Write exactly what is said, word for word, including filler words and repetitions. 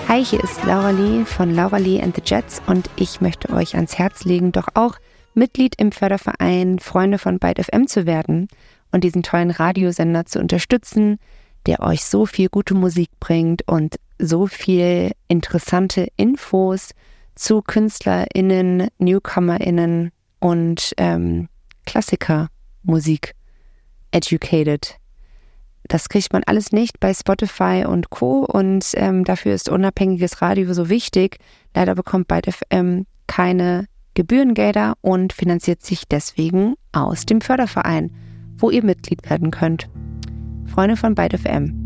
Hi, hier ist Laura Lee von Laura Lee and the Jets und ich möchte euch ans Herz legen, doch auch Mitglied im Förderverein Freunde von Byte F M zu werden und diesen tollen Radiosender zu unterstützen, der euch so viel gute Musik bringt und so viel interessante Infos zu KünstlerInnen, NewcomerInnen und ähm, Klassikermusik educated. Das kriegt man alles nicht bei Spotify und Co. Und ähm, dafür ist unabhängiges Radio so wichtig. Leider bekommt Byte F M keine Gebührengelder und finanziert sich deswegen aus dem Förderverein, wo ihr Mitglied werden könnt. Freunde von Byte F M.